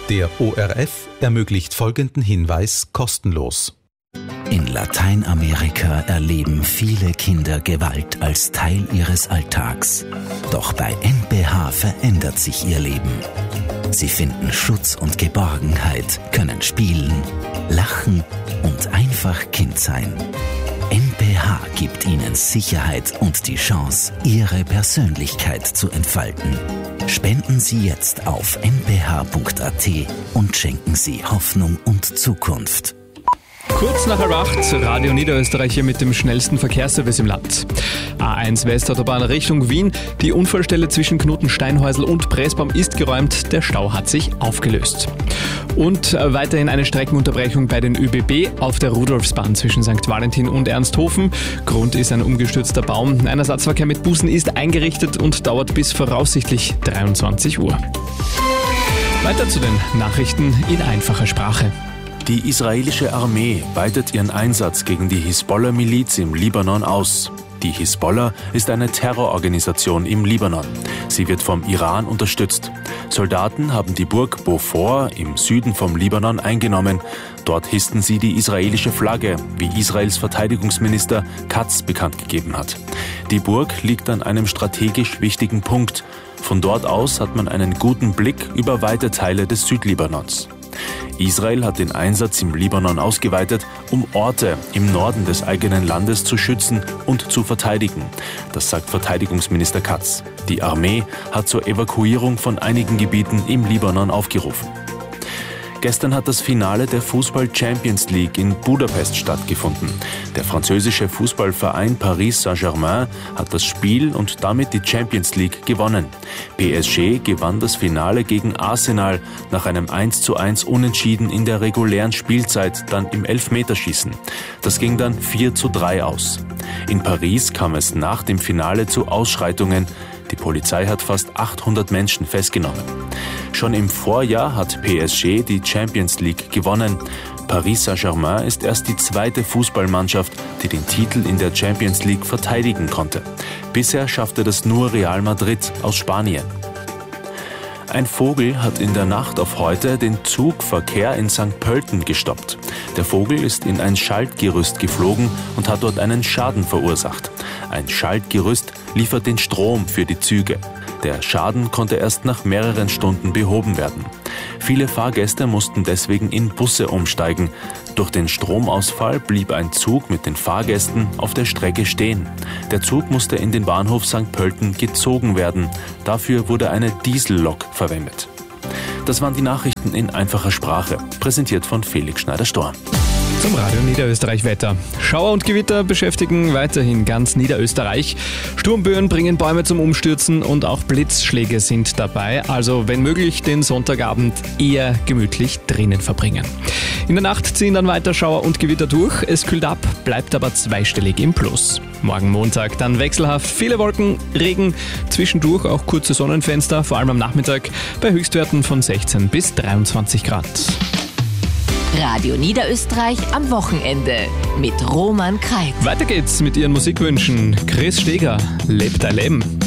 Der ORF ermöglicht folgenden Hinweis kostenlos. In Lateinamerika erleben viele Kinder Gewalt als Teil ihres Alltags. Doch bei NPH verändert sich ihr Leben. Sie finden Schutz und Geborgenheit, können spielen, lachen und einfach Kind sein. NPH gibt ihnen Sicherheit und die Chance, ihre Persönlichkeit zu entfalten. Spenden Sie jetzt auf nph.at und schenken Sie Hoffnung und Zukunft. Kurz nach 7:30, Radio Niederösterreich hier mit dem schnellsten Verkehrsservice im Land. A1 Westautobahn Richtung Wien. Die Unfallstelle zwischen Knotensteinhäusl und Pressbaum ist geräumt. Der Stau hat sich aufgelöst. Und weiterhin eine Streckenunterbrechung bei den ÖBB auf der Rudolfsbahn zwischen St. Valentin und Ernsthofen. Grund ist ein umgestürzter Baum. Ein Ersatzverkehr mit Bussen ist eingerichtet und dauert bis voraussichtlich 23 Uhr. Weiter zu den Nachrichten in einfacher Sprache. Die israelische Armee weitet ihren Einsatz gegen die Hisbollah-Miliz im Libanon aus. Die Hisbollah ist eine Terrororganisation im Libanon. Sie wird vom Iran unterstützt. Soldaten haben die Burg Beaufort im Süden vom Libanon eingenommen. Dort hissten sie die israelische Flagge, wie Israels Verteidigungsminister Katz bekannt gegeben hat. Die Burg liegt an einem strategisch wichtigen Punkt. Von dort aus hat man einen guten Blick über weite Teile des Südlibanons. Israel hat den Einsatz im Libanon ausgeweitet, um Orte im Norden des eigenen Landes zu schützen und zu verteidigen. Das sagt Verteidigungsminister Katz. Die Armee hat zur Evakuierung von einigen Gebieten im Libanon aufgerufen. Gestern hat das Finale der Fußball-Champions League in Budapest stattgefunden. Der französische Fußballverein Paris Saint-Germain hat das Spiel und damit die Champions League gewonnen. PSG gewann das Finale gegen Arsenal nach einem 1:1 Unentschieden in der regulären Spielzeit, dann im Elfmeterschießen. Das ging dann 4:3 aus. In Paris kam es nach dem Finale zu Ausschreitungen. Die Polizei hat fast 800 Menschen festgenommen. Schon im Vorjahr hat PSG die Champions League gewonnen. Paris Saint-Germain ist erst die zweite Fußballmannschaft, die den Titel in der Champions League verteidigen konnte. Bisher schaffte das nur Real Madrid aus Spanien. Ein Vogel hat in der Nacht auf heute den Zugverkehr in St. Pölten gestoppt. Der Vogel ist in ein Schaltgerüst geflogen und hat dort einen Schaden verursacht. Ein Schaltgerüst liefert den Strom für die Züge. Der Schaden konnte erst nach mehreren Stunden behoben werden. Viele Fahrgäste mussten deswegen in Busse umsteigen. Durch den Stromausfall blieb ein Zug mit den Fahrgästen auf der Strecke stehen. Der Zug musste in den Bahnhof St. Pölten gezogen werden. Dafür wurde eine Diesellok verwendet. Das waren die Nachrichten in einfacher Sprache, präsentiert von Felix Schneider-Storm. Zum Radio Niederösterreich Wetter. Schauer und Gewitter beschäftigen weiterhin ganz Niederösterreich. Sturmböen bringen Bäume zum Umstürzen und auch Blitzschläge sind dabei. Also wenn möglich den Sonntagabend eher gemütlich drinnen verbringen. In der Nacht ziehen dann weiter Schauer und Gewitter durch. Es kühlt ab, bleibt aber zweistellig im Plus. Morgen Montag dann wechselhaft viele Wolken, Regen, zwischendurch auch kurze Sonnenfenster, vor allem am Nachmittag bei Höchstwerten von 16 bis 23 Grad. Radio Niederösterreich am Wochenende mit Roman Kreit. Weiter geht's mit Ihren Musikwünschen. Chris Steger, Leb dein Leben.